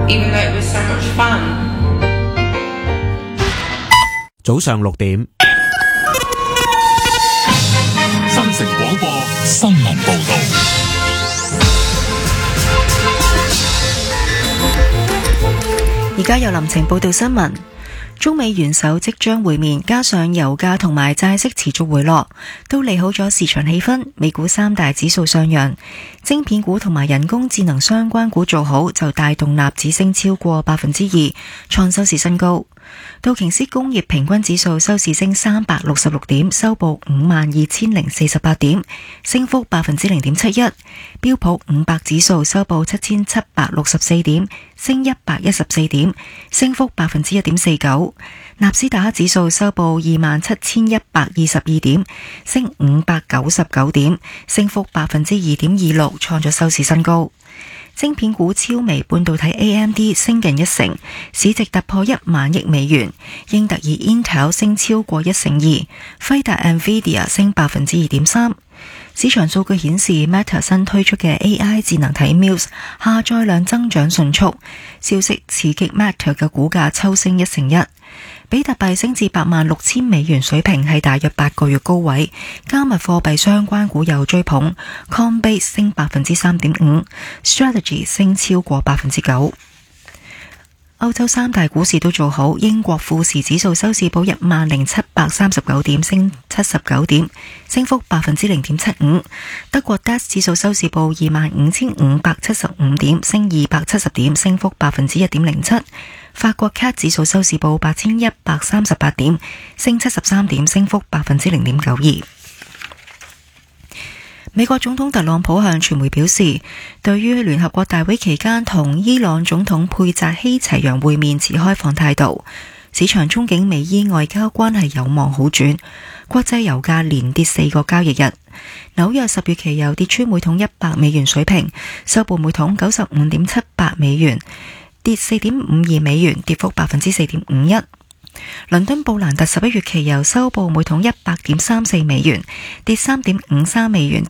even though it was so much fun. 早上6點， 新城廣播新聞報道。 而家由林晴報道新聞。中美元首即將會面，加上油價同埋債息持續回落，都利好咗市場氣氛。美股三大指數上揚，晶片股同埋人工智能相關股做好，就帶動納指升超過2%，創收市新高。道瓊斯工業平均指數收市升366點，收報52,048點，升幅0.71%。標普500指數收報7,764點，升114點，升幅1.49%。納斯達克指數收報27,122點，升599點，升幅2.26%，創咗收市新高。晶片股超微半導體 AMD 升近1成，市值突破1萬億美元；英特爾 Intel 升超過1成2，輝達 Nvidia 升2.3%。市場數據顯示 Meta 新推出嘅 AI 智能體 Muse 下載量增長迅速，消息刺激 Meta 嘅股價抽升1成1。比特幣升至86,000美元水平，係大約8個月高位。加密貨幣相關股有追捧 ，Coinbase 升3.5%， Strategy 升超過9%。歐洲三大股市都做好，英國富時指數收市報10,739點，升79點，升幅0.75%。德國 DAX 指數收市報25,575點，升270點，升幅1.07%。法國 CAC 指數收市報8,138點，升73點，升幅0.92%。美國總統特朗普向傳媒表示，對於聯合國大會期間同伊朗總統佩扎希齊揚會面持開放態度，市場憧憬美伊外交關係有望好轉。國際油價連跌4個交易日，紐約10月期油跌穿每桶100美元水平，收報每桶95.78美元，跌4.52美元，跌幅4.51%。倫敦布蘭特11月期油收報每桶100.34美元，跌3.53美元。